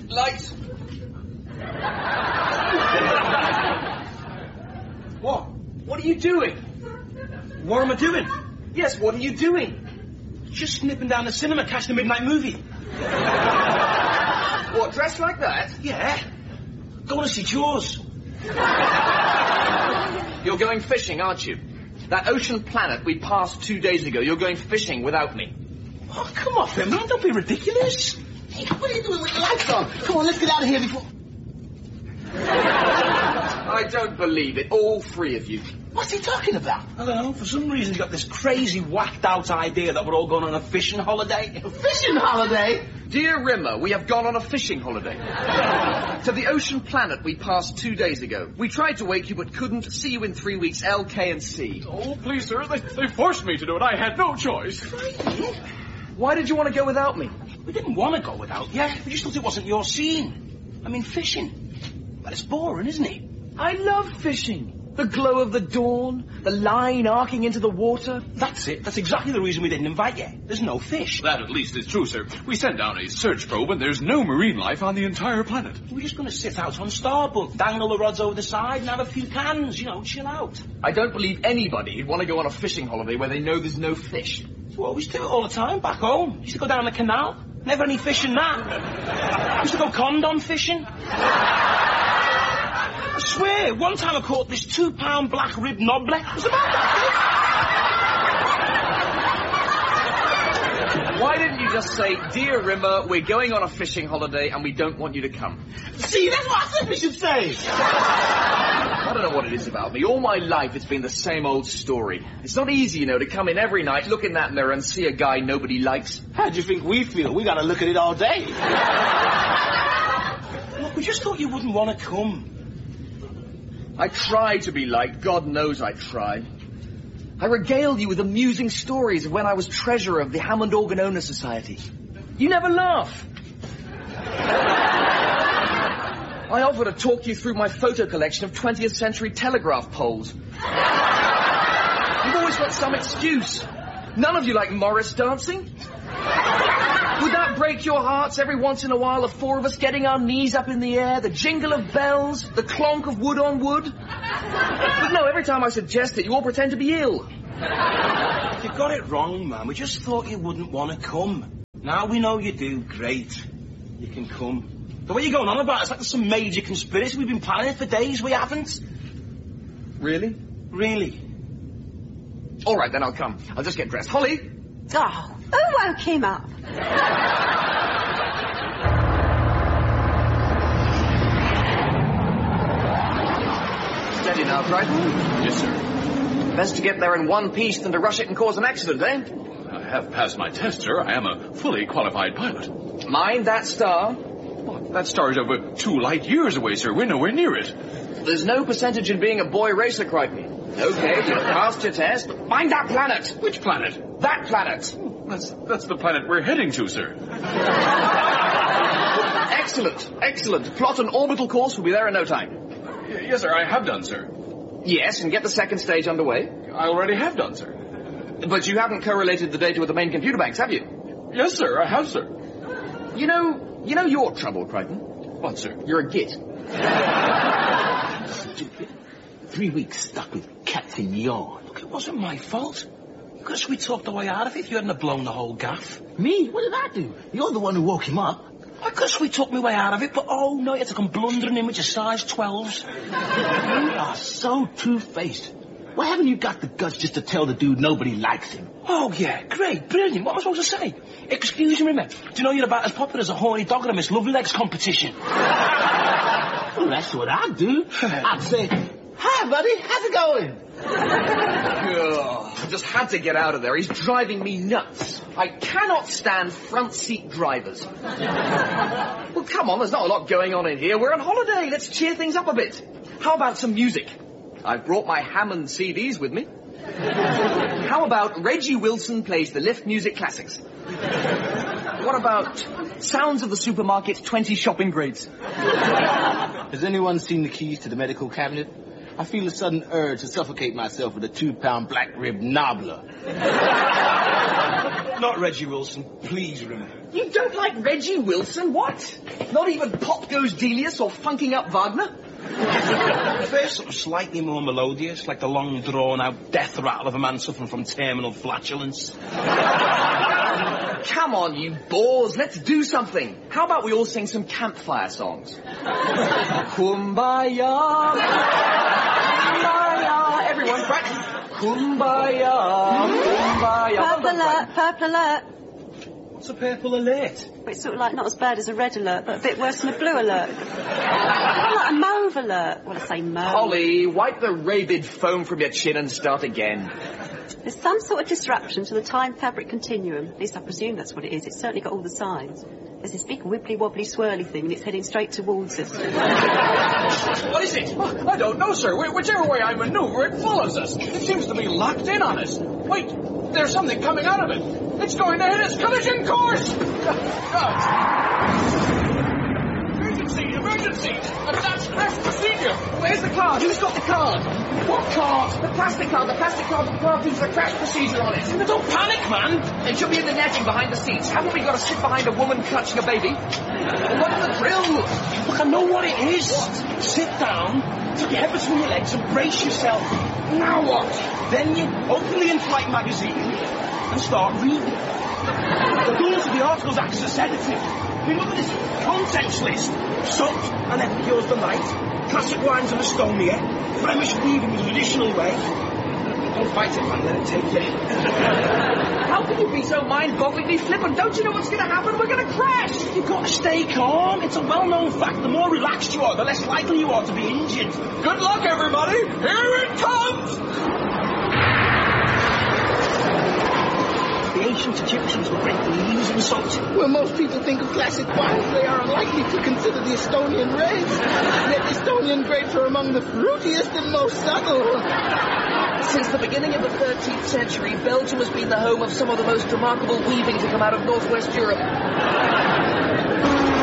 Lights. What? What are you doing? What am I doing? Yes, what are you doing? Just nipping down the cinema, catch the midnight movie. What, dressed like that? Yeah. Going to see Jaws. You're going fishing, aren't you? That ocean planet we passed 2 days ago, you're going fishing without me. Oh, come on, man, don't be ridiculous. Hey, what are you doing with the lights on? Come on, let's get out of here before... I don't believe it, all three of you. What's he talking about? I don't know, for some reason he's got this crazy, whacked-out idea that we're all going on a fishing holiday. A fishing holiday? Dear Rimmer, we have gone on a fishing holiday. To the ocean planet we passed 2 days ago. We tried to wake you but couldn't. See you in 3 weeks, L, K, and C. Oh, please, sir, they forced me to do it. I had no choice. Why did you want to go without me? We didn't want to go without you. We just thought it wasn't your scene. I mean, fishing. Well, it's boring, isn't it? I love fishing. The glow of the dawn, the line arcing into the water. That's it. That's exactly the reason we didn't invite you. There's no fish. That at least is true, sir. We sent down a search probe and there's no marine life on the entire planet. We're just going to sit out on starboard, dangle the rods over the side and have a few cans, chill out. I don't believe anybody who'd want to go on a fishing holiday where they know there's no fish. We always do it all the time back home. Used to go down the canal. Never any fish in that. Used to go condom fishing. I swear, one time I caught this 2-pound black rib nobbler. It was about that. Why didn't you just say, Dear Rimmer, we're going on a fishing holiday and we don't want you to come? See, that's what I said we should say. I don't know what it is about me. All my life it's been the same old story. It's not easy, to come in every night, look in that mirror and see a guy nobody likes. How'd you think we feel? We gotta look at it all day. Look, we just thought you wouldn't want to come. I try to be liked. God knows I try. I regaled you with amusing stories of when I was treasurer of the Hammond Organ Owner Society. You never laugh. I offer to talk you through my photo collection of 20th century telegraph poles. You've always got some excuse. None of you like Morris dancing. Would that break your hearts every once in a while, the four of us getting our knees up in the air, the jingle of bells, the clonk of wood on wood? But no, every time I suggest it, you all pretend to be ill. You got it wrong, man. We just thought you wouldn't want to come. Now we know you do. Great. You can come. But what are you going on about? It's like there's some major conspiracy. We've been planning it for days. We haven't. Really? Really. All right, then I'll come. I'll just get dressed. Holly? Oh, who woke him up? Steady now, Crichton. Yes, sir. Best to get there in one piece than to rush it and cause an accident, eh? I have passed my test, sir. I am a fully qualified pilot. Mind that star? What? That star is over 2 light years away, sir. We're nowhere near it. There's no percentage in being a boy racer, Crichton. Okay, you passed your test, but mind that planet. Which planet? That planet. That's the planet we're heading to, sir. Excellent, excellent. Plot an orbital course. We'll be there in no time. Yes, sir, I have done, sir. Yes, and get the second stage underway. I already have done, sir. But you haven't correlated the data with the main computer banks, have you? Yes, sir, I have, sir. You know your trouble, Crichton? What, sir? You're a git. Stupid. 3 weeks stuck with Captain Yawn. Look, it wasn't my fault. Because we talked the way out of it, you hadn't have blown the whole gaff. Me? What did I do? You're the one who woke him up. Because we took my way out of it, but oh no, you had to come blundering in with your size 12s. You are so two-faced. Why haven't you got the guts just to tell the dude nobody likes him? Oh yeah, great, brilliant. What am I supposed to say? Excuse me, man. Do you know you're about as popular as a horny dog at a Miss Lovelylegs competition? Well, that's what I'd do. I'd say, hi, buddy, how's it going? I just had to get out of there. He's driving me nuts. I cannot stand front seat drivers. Well, come on, there's not a lot going on in here. We're on holiday. Let's cheer things up a bit. How about some music? I've brought my Hammond CDs with me. How about Reggie Wilson plays the Lift Music Classics? What about Sounds of the Supermarket 20 shopping grades? Has anyone seen the keys to the medical cabinet? I feel a sudden urge to suffocate myself with a 2-pound black rib nobbler. Not Reggie Wilson. Please, Rimmer. You don't like Reggie Wilson? What? Not even Pop Goes Delius or Funking Up Wagner? First, something slightly more melodious, like the long, drawn-out death rattle of a man suffering from terminal flatulence. Come on, you bores. Let's do something. How about we all sing some campfire songs? Kumbaya. Kumbaya. Everyone, practice. Kumbaya. Kumbaya. Purple alert, purple alert. What's a purple alert? It's sort of like not as bad as a red alert, but a bit worse than a blue alert. Like a mauve alert. Well, I say mauve. Holly, wipe the rabid foam from your chin and start again. There's some sort of disruption to the time fabric continuum. At least I presume that's what it is. It's certainly got all the signs. There's this big wibbly-wobbly swirly thing and it's heading straight towards us. What is it? I don't know, sir. Whichever way I maneuver, it follows us. It seems to be locked in on us. Wait, there's something coming out of it. It's going to hit us. Collision course! Emergency! Emergency! Attach crash procedure! Where's the card? Who's got the card? What card? The plastic card. The plastic card with the card keeps the crash procedure on it. Don't panic, man! It should be in the netting behind the seats. Haven't we got to sit behind a woman clutching a baby? What's the drill? Look, I know what it is. What? Sit down, take your head between your legs and brace yourself. Now what? Then you open the in-flight magazine and start reading. The doors of the articles act as a sedative. I mean, look at this contents list. Salt and epicures delight, classic wines of Estonia, Flemish weaving the traditional way. Don't fight it, man, let it take you. How can you be so mind-bogglingly flippant? Don't you know what's going to happen? We're going to crash! You've got to stay calm. It's a well-known fact. The more relaxed you are, the less likely you are to be injured. Good luck, everybody! Here it comes! The ancient Egyptians were great believers in salt. When most people think of classic wines, they are unlikely to consider the Estonian grapes. Yet Estonian grapes are among the fruitiest and most subtle. Since the beginning of the 13th century, Belgium has been the home of some of the most remarkable weaving to come out of northwest Europe.